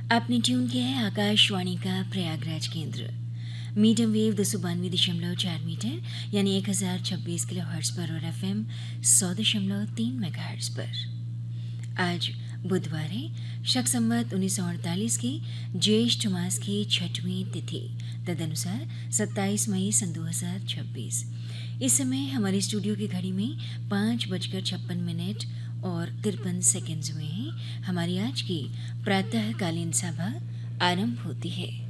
आपने ट्यून किया है आकाशवाणी का प्रयागराज केंद्र। मीडियम वेव 292.4 मीटर यानी 1026 किलो हर्ट्ज पर और FM 100.3 मेगाहर्ट्ज पर। आज बुधवार है, शक संवत 1948 की ज्येष्ठ मास की 6वीं तिथि, तदनुसार 27 मई सन 2026। इस समय हमारे स्टूडियो की घड़ी में 5:56 और 53 सेकेंड्स हुए हैं। हमारी आज की प्रातःकालीन सभा आरंभ होती है।